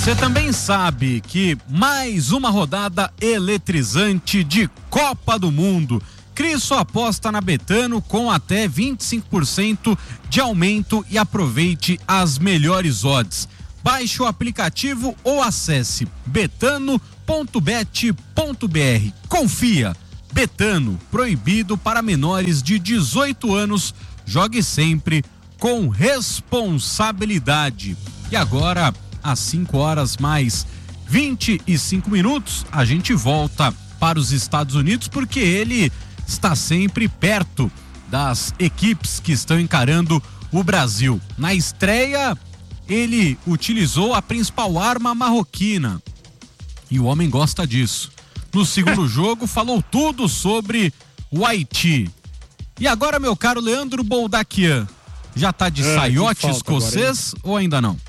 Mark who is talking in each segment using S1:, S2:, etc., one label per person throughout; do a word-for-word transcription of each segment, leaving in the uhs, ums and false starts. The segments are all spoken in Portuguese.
S1: Você também sabe que mais uma rodada eletrizante de Copa do Mundo. Crie sua aposta na Betano com até vinte e cinco por cento de aumento e aproveite as melhores odds. Baixe o aplicativo ou acesse betano ponto bet ponto br. Confia. Betano, proibido para menores de dezoito anos. Jogue sempre com responsabilidade. E agora, às cinco horas mais vinte e cinco minutos, a gente volta para os Estados Unidos, porque ele está sempre perto das equipes que estão encarando o Brasil. Na estreia, ele utilizou a principal arma marroquina. E o homem gosta disso. No segundo jogo, falou tudo sobre o Haiti. E agora, meu caro Leandro Boldaquian, já tá de é, saiote escocês agora, ou ainda não?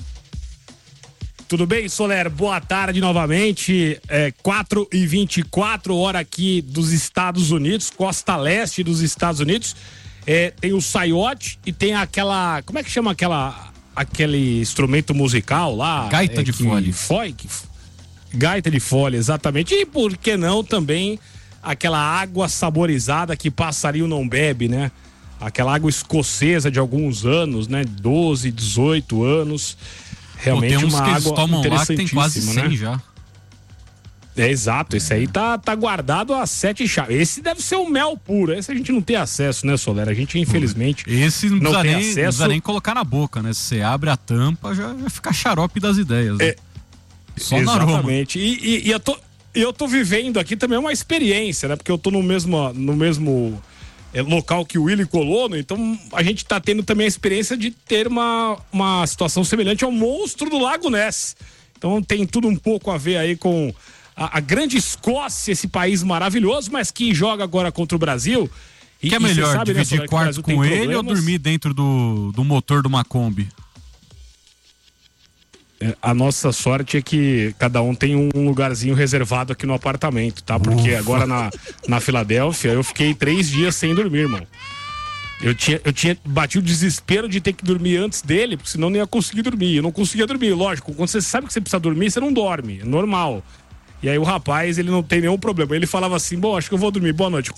S2: Tudo bem, Soler? Boa tarde novamente. É, quatro e vinte e quatro, hora aqui dos Estados Unidos, costa leste dos Estados Unidos. É, tem o saiote e tem aquela... Como é que chama aquela... aquele instrumento musical lá?
S1: Gaita é, de fole.
S2: Foi, que, gaita de fole, exatamente. E por que não também aquela água saborizada que passarinho não bebe, né? Aquela água escocesa de alguns anos, né? doze, dezoito anos. Realmente. Pô, tem uns
S1: uma
S2: que
S1: eles
S2: água
S1: tomam lá que tem quase cem,
S2: né?
S1: já.
S2: É, exato, esse aí tá, tá guardado a sete chaves. Esse deve ser o mel puro, esse a gente não tem acesso, né, Soler? A gente, infelizmente,
S1: esse não,
S2: não tem
S1: nem,
S2: acesso.
S1: Não precisa nem colocar na boca, né? Se você abre a tampa, já, já fica xarope das ideias, né?
S2: É,
S1: só
S2: exatamente. E, e, e eu, tô, eu tô vivendo aqui também uma experiência, né? Porque eu tô no mesmo, no mesmo é, local que o Willy colou, né? Então a gente tá tendo também a experiência de ter uma, uma situação semelhante ao monstro do Lago Ness. Então tem tudo um pouco a ver aí com a, a grande Escócia, esse país maravilhoso, mas que joga agora contra o Brasil.
S1: E que é melhor, sabe, dividir né, quarto com ele problemas. Ou dormir dentro do, do motor de uma Kombi?
S2: É, a nossa sorte é que cada um tem um lugarzinho reservado aqui no apartamento, tá? Porque Ufa. agora na, na Filadélfia eu fiquei três dias sem dormir, irmão. Eu tinha, eu tinha bati o desespero de ter que dormir antes dele, porque senão não ia conseguir dormir. Eu não conseguia dormir, lógico. Quando você sabe que você precisa dormir, você não dorme, é normal. E aí o rapaz, ele não tem nenhum problema. Ele falava assim, bom, acho que eu vou dormir, boa noite.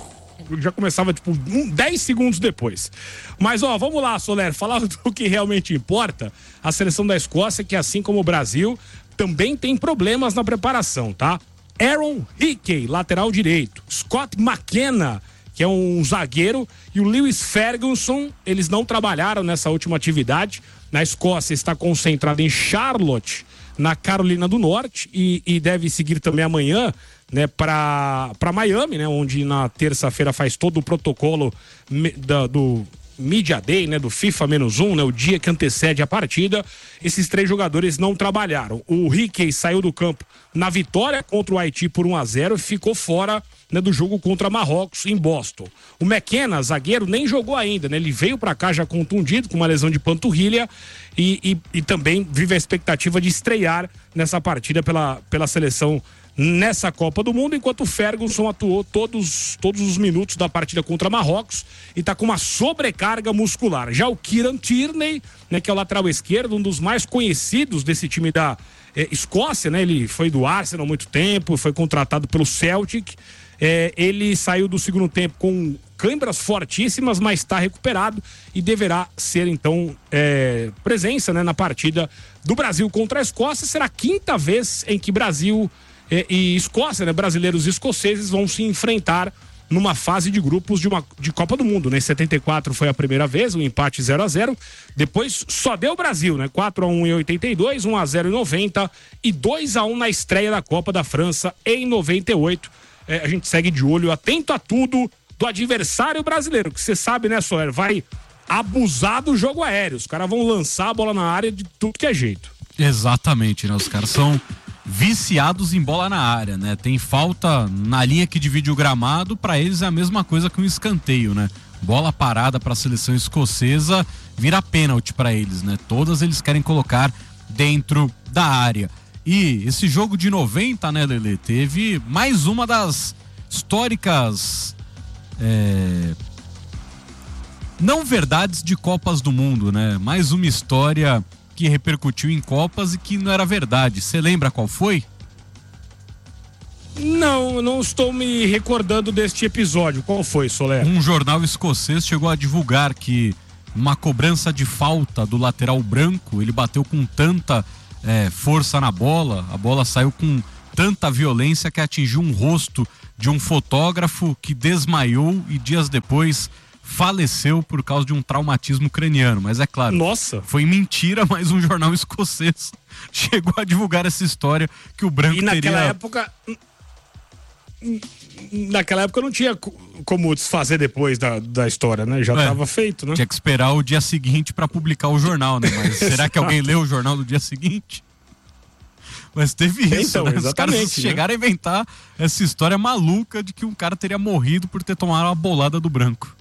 S2: Já começava, tipo, dez segundos depois. Mas, ó, vamos lá, Soler, falar do que realmente importa. A seleção da Escócia, que assim como o Brasil, também tem problemas na preparação, tá? Aaron Hickey, lateral direito. Scott McKenna, que é um zagueiro, e o Lewis Ferguson, eles não trabalharam nessa última atividade. Na Escócia está concentrado em Charlotte, na Carolina do Norte, e, e deve seguir também amanhã, né, para Miami, né, onde na terça-feira faz todo o protocolo me, da, do Media Day, né, do FIFA menos um, né, o dia que antecede a partida. Esses três jogadores não trabalharam. O Hickey saiu do campo na vitória contra o Haiti por um a zero e ficou fora, né, do jogo contra Marrocos em Boston. O McKenna, zagueiro, nem jogou ainda, né? Ele veio para cá já contundido com uma lesão de panturrilha e, e, e também vive a expectativa de estrear nessa partida pela, pela seleção nessa Copa do Mundo, enquanto o Ferguson atuou todos, todos os minutos da partida contra Marrocos e está com uma sobrecarga muscular. Já o Kieran Tierney, né, que é o lateral esquerdo, um dos mais conhecidos desse time da eh, Escócia, né? Ele foi do Arsenal há muito tempo, foi contratado pelo Celtic. É, ele saiu do segundo tempo com câimbras fortíssimas, mas está recuperado e deverá ser, então, é, presença, né, na partida do Brasil contra a Escócia. Será a quinta vez em que Brasil é, e Escócia, né, brasileiros e escoceses, vão se enfrentar numa fase de grupos de, uma, de Copa do Mundo, né? Em setenta e quatro foi a primeira vez, um empate zero a zero. Depois só deu o Brasil, né? quatro a um em oitenta e dois, um a zero em noventa e dois a um na estreia da Copa da França em noventa e oito. É, a gente segue de olho, atento a tudo do adversário brasileiro, que você sabe, né, Soler? Vai abusar do jogo aéreo. Os caras vão lançar a bola na área de tudo que é jeito.
S1: Exatamente, né? Os caras são viciados em bola na área, né? Tem falta na linha que divide o gramado, pra eles é a mesma coisa que um escanteio, né? Bola parada pra seleção escocesa vira pênalti pra eles, né? Todas eles querem colocar dentro da área. E esse jogo de noventa, né, Lelê, teve mais uma das históricas é, não verdades de Copas do Mundo, né? Mais uma história que que repercutiu em Copas e que não era verdade. Você lembra qual foi?
S2: Não, eu não estou me recordando deste episódio. Qual foi, Soler?
S1: Um jornal escocês chegou a divulgar que uma cobrança de falta do lateral branco, ele bateu com tanta é, força na bola, a bola saiu com tanta violência que atingiu um rosto de um fotógrafo que desmaiou e dias depois faleceu por causa de um traumatismo craniano. Mas é claro,
S2: nossa,
S1: foi mentira, mas um jornal escocês chegou a divulgar essa história que o branco
S2: e naquela
S1: teria...
S2: época... Naquela época não tinha como desfazer depois da, da história, né? Já estava é, feito, né?
S1: Tinha que esperar o dia seguinte para publicar o jornal, né? Mas será que alguém leu o jornal do dia seguinte? Mas teve isso,
S2: então,
S1: né? Os caras
S2: né?
S1: chegaram a inventar essa história maluca de que um cara teria morrido por ter tomado uma bolada do branco.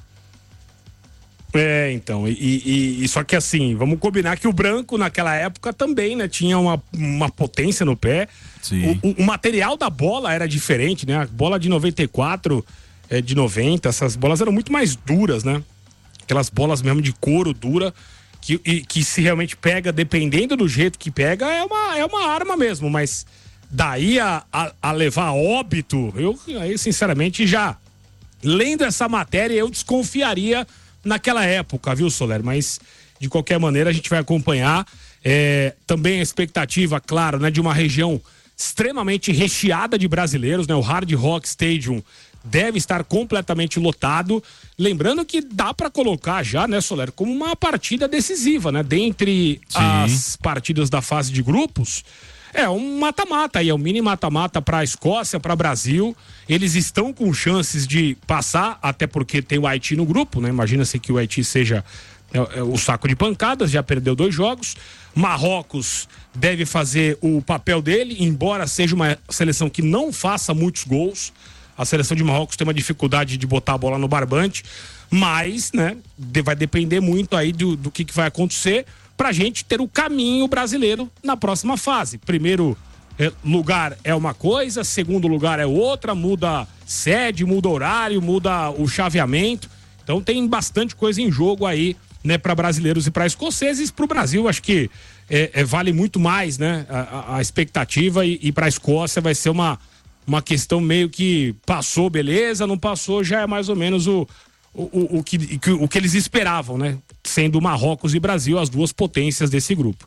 S2: É, então, e, e, e só que assim, vamos combinar que o branco naquela época também, né, tinha uma, uma potência no pé.
S1: Sim.
S2: O, o, o material da bola era diferente, né? A bola de noventa e quatro, é, de noventa, essas bolas eram muito mais duras, né? Aquelas bolas mesmo de couro dura, que, e, que se realmente pega, dependendo do jeito que pega, é uma, é uma arma mesmo, mas daí a, a, a levar a óbito, eu aí, sinceramente, já lendo essa matéria, eu desconfiaria naquela época, viu, Soler? Mas, de qualquer maneira, a gente vai acompanhar. É, também a expectativa, claro, né, de uma região extremamente recheada de brasileiros, né? O Hard Rock Stadium deve estar completamente lotado. Lembrando que dá para colocar já, né, Soler, como uma partida decisiva, né? Dentre
S1: Sim.
S2: as partidas da fase de grupos, é um mata-mata aí, é um mini mata-mata para a Escócia, para o Brasil. Eles estão com chances de passar, até porque tem o Haiti no grupo, né? Imagina-se que o Haiti seja é, é, o saco de pancadas, já perdeu dois jogos. Marrocos deve fazer o papel dele, embora seja uma seleção que não faça muitos gols. A seleção de Marrocos tem uma dificuldade de botar a bola no barbante, mas, né, vai depender muito aí do, do que, que vai acontecer pra gente ter o caminho brasileiro na próxima fase. Primeiro é, lugar é uma coisa, segundo lugar é outra, muda sede, muda horário, muda o chaveamento. Então tem bastante coisa em jogo aí, né, para brasileiros e para escoceses. Para o Brasil, acho que é, é, vale muito mais, né, a, a expectativa, e, e para a Escócia vai ser uma, uma questão meio que passou, beleza, não passou, já é mais ou menos o, o, o, o, que, o que eles esperavam, né, sendo Marrocos e Brasil as duas potências desse grupo.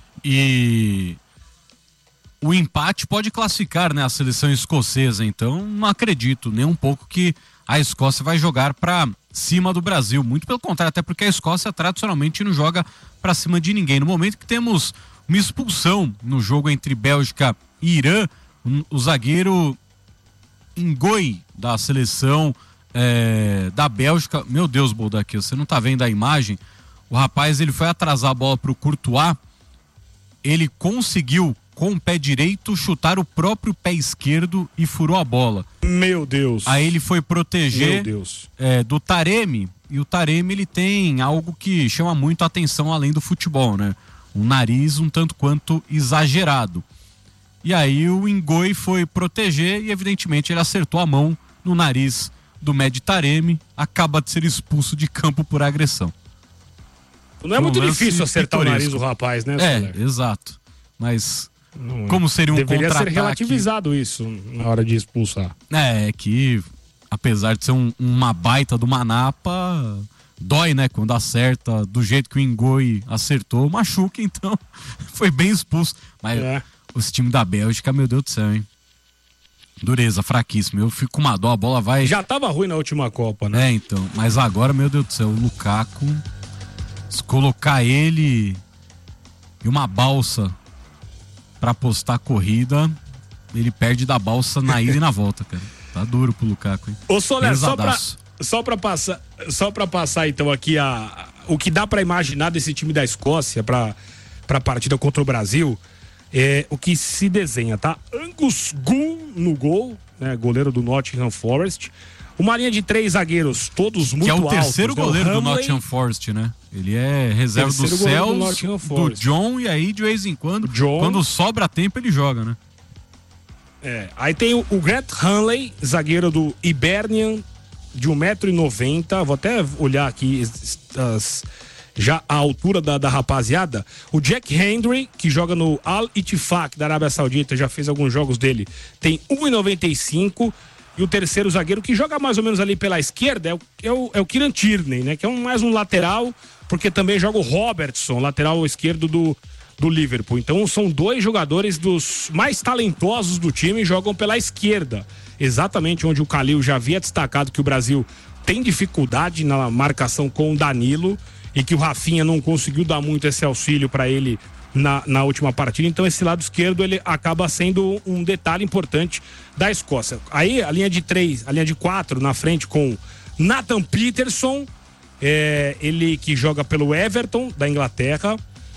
S1: E o empate pode classificar, né, a seleção escocesa, então não acredito nem um pouco que a Escócia vai jogar para cima do Brasil, muito pelo contrário, até porque a Escócia tradicionalmente não joga para cima de ninguém. No momento que temos uma expulsão no jogo entre Bélgica e Irã, um, o zagueiro Ngoi da seleção é, da Bélgica, meu Deus, Boldaque, você não tá vendo a imagem? O rapaz, ele foi atrasar a bola pro Courtois, ele conseguiu com o pé direito chutar o próprio pé esquerdo e furou a bola.
S2: Meu Deus.
S1: Aí ele foi proteger
S2: Meu Deus.
S1: É, do Taremi, e o Taremi, ele tem algo que chama muito a atenção além do futebol, né? Um nariz um tanto quanto exagerado. E aí o Ngoi foi proteger e evidentemente ele acertou a mão no nariz do Mehdi Taremi, acaba de ser expulso de campo por agressão.
S2: Não é
S1: um
S2: muito difícil acertar
S1: pitoresco.
S2: o nariz do rapaz, né,
S1: É, exato. Mas não, como seria um
S2: deveria
S1: contra-ataque...
S2: ser relativizado isso na hora de expulsar.
S1: É, é que apesar de ser um, uma baita do Manapa, dói, né? Quando acerta do jeito que o Ngoi acertou, machuca, então foi bem expulso. Mas
S2: é.
S1: Esse time da Bélgica, meu Deus do céu, hein? Dureza, fraquíssimo. Eu fico com uma dó, a bola vai...
S2: Já tava ruim na última Copa, né?
S1: É, então. Mas agora, meu Deus do céu, o Lukaku, se colocar ele e uma balsa pra apostar a corrida, ele perde da balsa na ida e na volta, cara. Tá duro pro Lukaku, hein?
S2: Ô, Soler, só pra, só pra passar, só pra passar então aqui a, o que dá pra imaginar desse time da Escócia pra, pra partida contra o Brasil, é o que se desenha, tá? Angus Gunn no gol, né? Goleiro do Nottingham Forest. Uma linha de três zagueiros, todos muito altos.
S1: Que é o terceiro
S2: altos,
S1: goleiro
S2: né?
S1: do Nottingham Forest, né? Ele é reserva do Cells, do, do John, e aí de vez em quando, John, quando sobra tempo, ele joga, né?
S2: É, aí tem o, o Grant Hanley, zagueiro do Hibernian, de um metro e noventa. Vou até olhar aqui as, já à altura da, da rapaziada. O Jack Hendry, que joga no Al Ittifaq da Arábia Saudita, já fez alguns jogos dele, tem um e noventa e cinco. E o terceiro zagueiro, que joga mais ou menos ali pela esquerda, é o, é o, é o Kieran Tierney, né? Que é um, mais um lateral, porque também joga o Robertson, lateral esquerdo do, do Liverpool. Então são dois jogadores dos mais talentosos do time, jogam pela esquerda. Exatamente onde o Calil já havia destacado que o Brasil tem dificuldade na marcação com o Danilo e que o Rafinha não conseguiu dar muito esse auxílio para ele Na, na última partida, então esse lado esquerdo ele acaba sendo um detalhe importante da Escócia. Aí a linha de três, a linha de quatro na frente com Nathan Peterson, é, ele que joga pelo Everton da Inglaterra,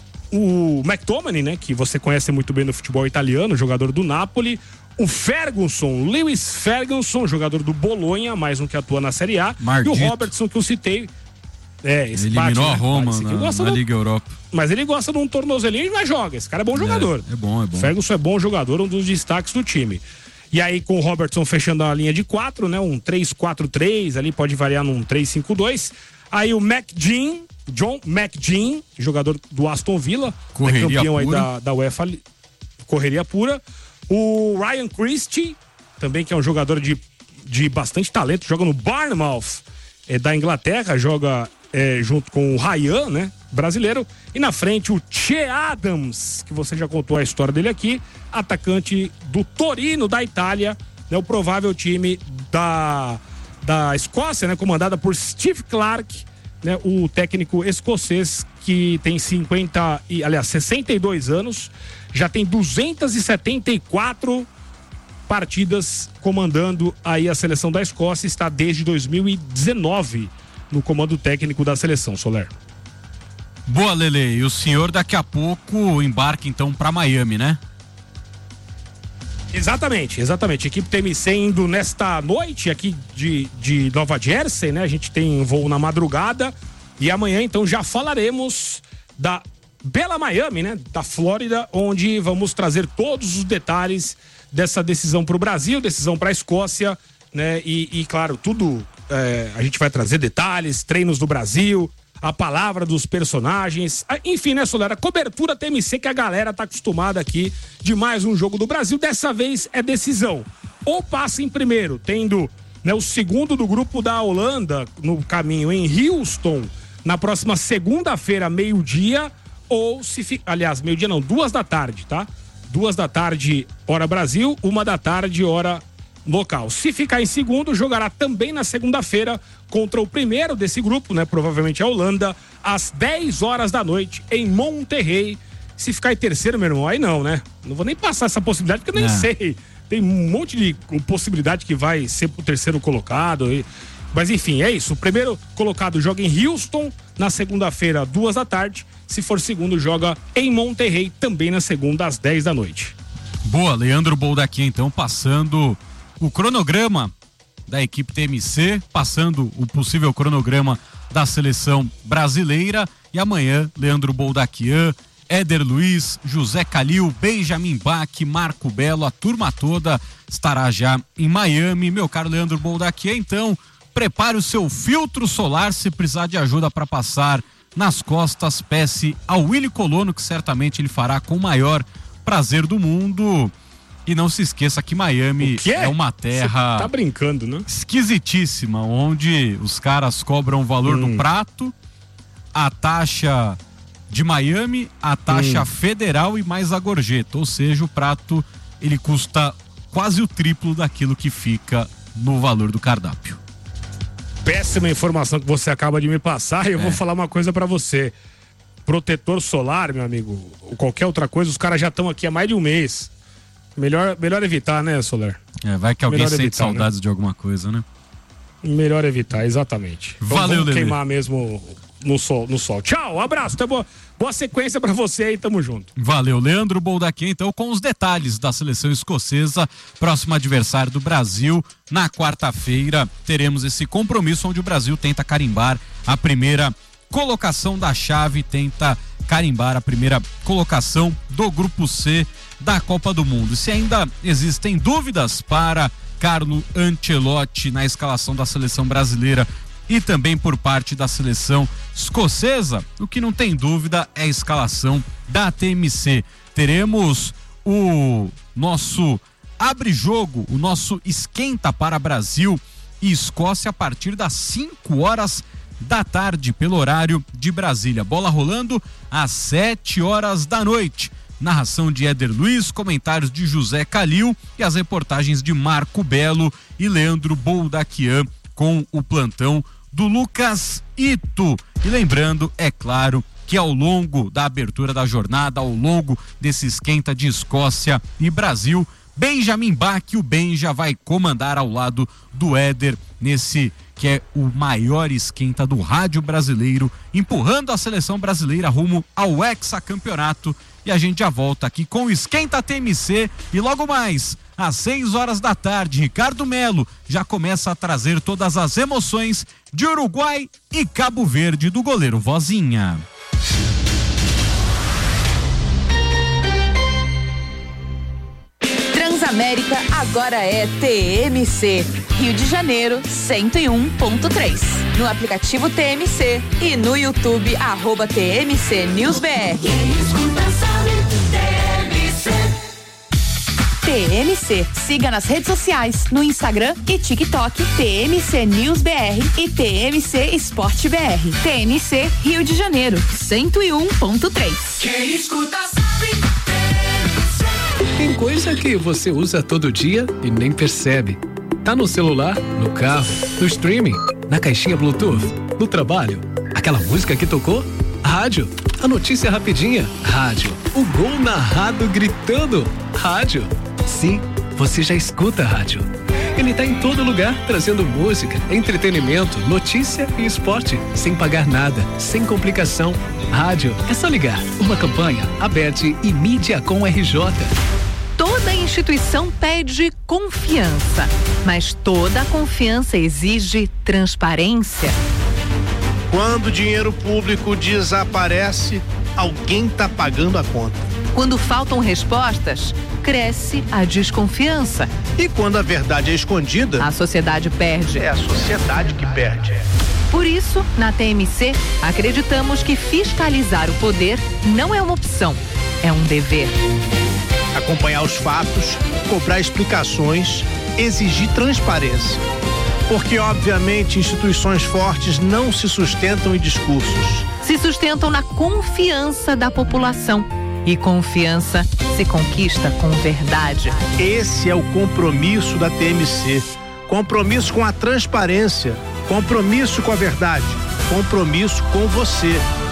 S2: o McTominay, né, que você conhece muito bem no futebol italiano, jogador do Napoli, o Ferguson, Lewis Ferguson, jogador do Bolonha, mais um que atua na Série A,
S1: Maldito.
S2: E o Robertson que eu citei. É, esse
S1: eliminou
S2: parte,
S1: a
S2: né?
S1: Roma
S2: Esse
S1: na,
S2: na
S1: na Liga Europa.
S2: Mas ele gosta de um tornozelinho e vai joga. Esse cara é bom jogador.
S1: É, é bom, é bom.
S2: Ferguson é bom jogador, um dos destaques do time. E aí com o Robertson fechando a linha de quatro, né? Um três quatro três, ali pode variar num três cinco dois. Aí o McGinn, John McGinn, jogador do Aston Villa,
S1: correria
S2: é campeão
S1: pura.
S2: aí da, da UEFA, correria pura. O Ryan Christie, também que é um jogador de, de bastante talento, joga no Bournemouth, é, da Inglaterra, joga é, junto com o Ryan, né, brasileiro. E na frente o Che Adams, que você já contou a história dele aqui, atacante do Torino, da Itália, né, o provável time da, da Escócia, né, comandada por Steve Clarke, né, o técnico escocês que tem cinquenta e, aliás, sessenta e dois anos, já tem duzentas e setenta e quatro partidas comandando aí a seleção da Escócia, está desde dois mil e dezenove no comando técnico da seleção, Soler.
S1: Boa, Lele, e o senhor daqui a pouco embarca então para Miami, né?
S2: Exatamente, exatamente. Equipe T M C indo nesta noite aqui de, de Nova Jersey, né? A gente tem um voo na madrugada e amanhã então já falaremos da Bela Miami, né? Da Flórida, onde vamos trazer todos os detalhes dessa decisão para o Brasil, decisão para a Escócia, né? E, e claro, tudo é, a gente vai trazer detalhes, treinos do Brasil, a palavra dos personagens, enfim, né, Soler? A cobertura T M C que a galera tá acostumada aqui de mais um jogo do Brasil. Dessa vez é decisão. Ou passa em primeiro, tendo, né, o segundo do grupo da Holanda no caminho em Houston, na próxima segunda-feira, meio-dia, ou se fica. Aliás, meio-dia não, duas da tarde, tá? Duas da tarde, hora Brasil, uma da tarde, hora local. Se ficar em segundo, jogará também na segunda-feira contra o primeiro desse grupo, né? Provavelmente a Holanda, às dez horas da noite, em Monterrey. Se ficar em terceiro, meu irmão, aí não, né? Não vou nem passar essa possibilidade, porque eu nem
S1: não.
S2: sei. Tem um monte de possibilidade que vai ser pro terceiro colocado. E... Mas enfim, é isso. O primeiro colocado joga em Houston, na segunda-feira, duas da tarde. Se for segundo, joga em Monterrey, também na segunda, às dez da noite.
S1: Boa, Leandro Boldaqui, então, passando o cronograma da equipe T M C, passando o possível cronograma da seleção brasileira. E amanhã, Leandro Boldaquian, Éder Luiz, José Calil, Benjamin Bach, Marco Belo, a turma toda estará já em Miami. Meu caro Leandro Boldaquian, então, prepare o seu filtro solar se precisar de ajuda para passar nas costas, peça ao Willy Colono, que certamente ele fará com o maior prazer do mundo. E não se esqueça que Miami é uma terra...
S2: Você tá brincando, né?
S1: Esquisitíssima, onde os caras cobram o valor hum. do prato, a taxa de Miami, a taxa hum. federal e mais a gorjeta. Ou seja, o prato ele custa quase o triplo daquilo que fica no valor do cardápio.
S2: Péssima informação que você acaba de me passar, e eu é. vou falar uma coisa pra você. Protetor solar, meu amigo, ou qualquer outra coisa, os caras já estão aqui há mais de um mês. Melhor, melhor evitar, né, Soler?
S1: É, vai que alguém
S2: melhor
S1: sente
S2: evitar,
S1: saudades
S2: né?
S1: de alguma coisa, né?
S2: Melhor evitar, exatamente. Então
S1: Valeu,
S2: vamos
S1: Lelê.
S2: queimar mesmo no sol, no sol. Tchau, um abraço, tá boa, boa sequência pra você aí, tamo junto.
S1: Valeu, Leandro Boldaquian, então, com os detalhes da seleção escocesa, próximo adversário do Brasil. Na quarta-feira teremos esse compromisso onde o Brasil tenta carimbar a primeira colocação da chave, tenta carimbar a primeira colocação do Grupo C da Copa do Mundo. Se ainda existem dúvidas para Carlo Ancelotti na escalação da seleção brasileira e também por parte da seleção escocesa. O que não tem dúvida é a escalação da T M C. Teremos o nosso abre-jogo, o nosso esquenta para Brasil e Escócia a partir das cinco horas da tarde, pelo horário de Brasília. Bola rolando às sete horas da noite. Narração de Éder Luiz, comentários de José Calil e as reportagens de Marco Belo e Leandro Boldaquian, com o plantão do Lucas Ito. E lembrando, é claro, que ao longo da abertura da jornada, ao longo desse esquenta de Escócia e Brasil, Benjamin Bach, o Benja, vai comandar ao lado do Éder nesse que é o maior esquenta do rádio brasileiro, empurrando a seleção brasileira rumo ao hexacampeonato. E a gente já volta aqui com o Esquenta T M C e logo mais, às seis horas da tarde, Ricardo Melo já começa a trazer todas as emoções de Uruguai e Cabo Verde do goleiro Vozinha.
S3: Transamérica agora é T M C. Rio de Janeiro, cento e um ponto três. No aplicativo T M C e no YouTube, arroba T M C News B R. T M C. Siga nas redes sociais, no Instagram e TikTok, T M C News B R e T M C Esporte B R. T M C Rio de Janeiro, cento e um ponto três.
S4: Quem escuta sabe. Tem coisa que você usa todo dia e nem percebe. Tá no celular, no carro, no streaming, na caixinha Bluetooth, no trabalho. Aquela música que tocou? Rádio. A notícia rapidinha? Rádio. O gol narrado gritando? Rádio. Sim, você já escuta a rádio. Ele tá em todo lugar, trazendo música, entretenimento, notícia e esporte, sem pagar nada, sem complicação. Rádio, é só ligar. Uma campanha, Aberte e Mídia com R J.
S3: Toda instituição pede confiança, mas toda confiança exige transparência.
S5: Quando o dinheiro público desaparece, alguém tá pagando a conta.
S3: Quando faltam respostas, cresce a desconfiança.
S5: E quando a verdade é escondida,
S3: a sociedade perde.
S5: É a sociedade que perde.
S3: Por isso, na T M C, acreditamos que fiscalizar o poder não é uma opção, é um dever.
S5: Acompanhar os fatos, cobrar explicações, exigir transparência. Porque, obviamente, instituições fortes não se sustentam em discursos.
S3: Se sustentam na confiança da população. E confiança se conquista com verdade.
S5: Esse é o compromisso da T M C. Compromisso com a transparência. Compromisso com a verdade. Compromisso com você.